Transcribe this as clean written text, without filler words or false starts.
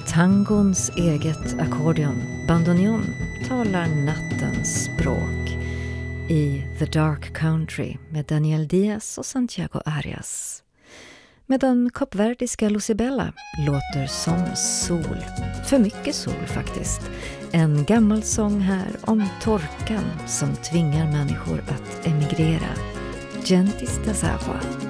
Tangons eget ackordion, bandoneon, talar nattens språk i The Dark Country med Daniel Diaz och Santiago Arias. Medan kopverdiska Lucibella låter som sol. För mycket sol faktiskt. En gammal sång här om torkan som tvingar människor att emigrera. Gentis das agua.